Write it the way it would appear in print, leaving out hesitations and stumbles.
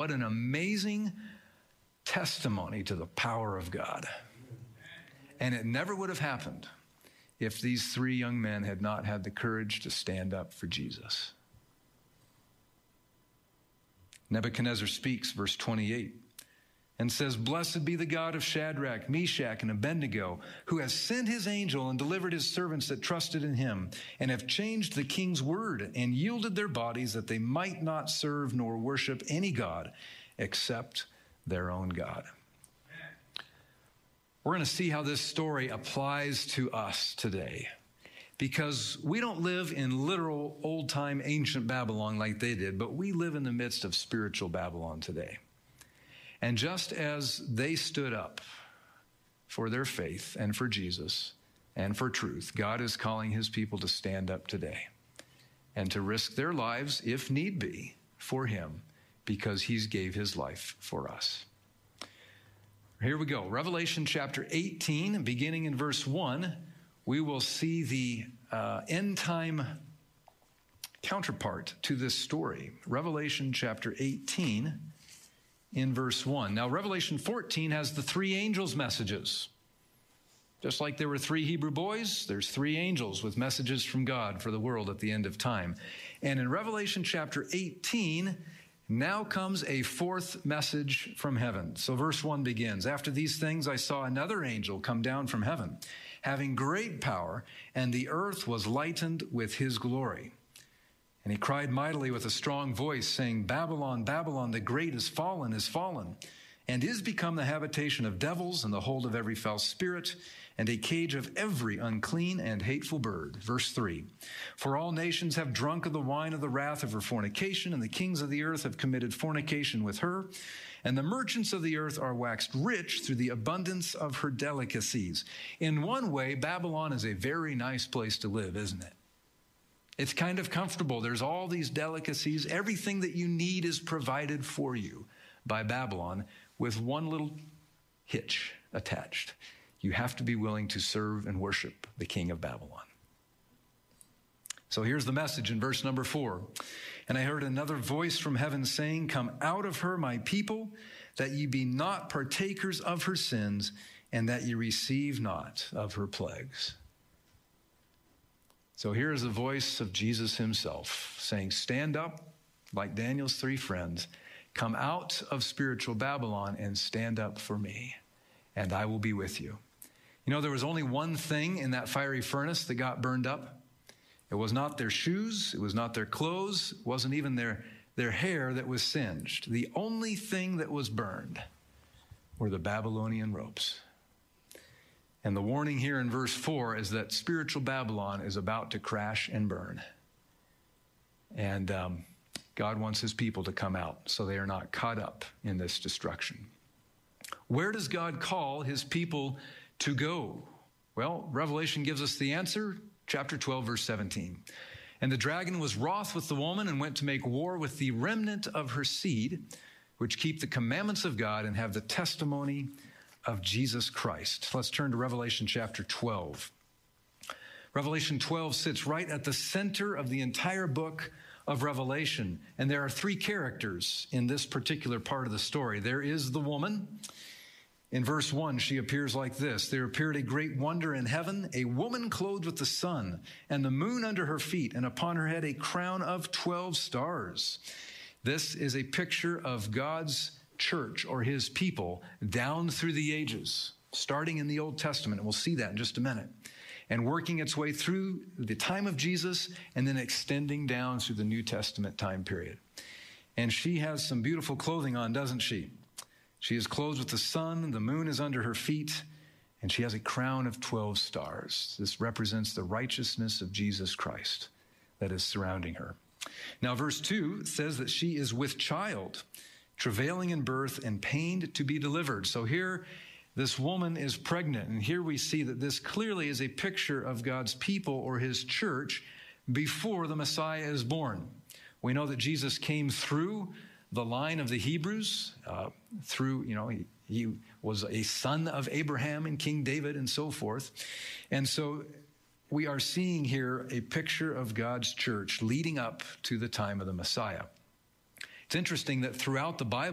What an amazing testimony to the power of God. And it never would have happened if these three young men had not had the courage to stand up for Jesus. Nebuchadnezzar speaks, verse 28, and says, "Blessed be the God of Shadrach, Meshach, and Abednego, who has sent his angel and delivered his servants that trusted in him, and have changed the king's word and yielded their bodies that they might not serve nor worship any god except their own God." We're going to see how this story applies to us today, because we don't live in literal old-time ancient Babylon like they did, but we live in the midst of spiritual Babylon today. And just as they stood up for their faith and for Jesus and for truth, God is calling his people to stand up today and to risk their lives, if need be, for him, because he's gave his life for us. Here we go. Revelation chapter 18, beginning in verse 1, we will see the end time counterpart to this story. Revelation chapter 18 in verse 1. Now, Revelation 14 has the three angels' messages. Just like there were three Hebrew boys, there's three angels with messages from God for the world at the end of time. And in Revelation chapter 18, now comes a fourth message from heaven. So verse 1 begins, "After these things I saw another angel come down from heaven, having great power, and the earth was lightened with his glory. And he cried mightily with a strong voice, saying, Babylon, Babylon, the great is fallen, and is become the habitation of devils and the hold of every foul spirit, and a cage of every unclean and hateful bird." Verse 3, "For all nations have drunk of the wine of the wrath of her fornication, and the kings of the earth have committed fornication with her, and the merchants of the earth are waxed rich through the abundance of her delicacies." In one way, Babylon is a very nice place to live, isn't it? It's kind of comfortable. There's all these delicacies. Everything that you need is provided for you by Babylon, with one little hitch attached. You have to be willing to serve and worship the king of Babylon. So here's the message in verse number 4. "And I heard another voice from heaven saying, Come out of her, my people, that ye be not partakers of her sins, and that ye receive not of her plagues." So here is the voice of Jesus himself saying, stand up like Daniel's three friends, come out of spiritual Babylon and stand up for me, and I will be with you. You know, there was only one thing in that fiery furnace that got burned up. It was not their shoes, it was not their clothes, it wasn't even their hair that was singed. The only thing that was burned were the Babylonian ropes. And the warning here in verse 4 is that spiritual Babylon is about to crash and burn. And God wants his people to come out so they are not caught up in this destruction. Where does God call his people to go? Well, Revelation gives us the answer, chapter 12, verse 17. "And the dragon was wroth with the woman and went to make war with the remnant of her seed, which keep the commandments of God and have the testimony of Jesus Christ." Let's turn to Revelation chapter 12. Revelation 12 sits right at the center of the entire book of Revelation. And there are three characters in this particular part of the story. There is the woman. In verse 1, she appears like this. "There appeared a great wonder in heaven, a woman clothed with the sun, and the moon under her feet, and upon her head a crown of 12 stars. This is a picture of God's church, or his people, down through the ages, starting in the Old Testament. And we'll see that in just a minute. And working its way through the time of Jesus, and then extending down through the New Testament time period. And she has some beautiful clothing on, doesn't she? She is clothed with the sun, the moon is under her feet, and she has a crown of 12 stars. This represents the righteousness of Jesus Christ that is surrounding her. Now, verse 2 says that she is with child, travailing in birth and pained to be delivered. So here, this woman is pregnant, and here we see that this clearly is a picture of God's people, or his church, before the Messiah is born. We know that Jesus came through the line of the Hebrews, he was a son of Abraham and King David and so forth. And so we are seeing here a picture of God's church leading up to the time of the Messiah. It's interesting that throughout the Bible,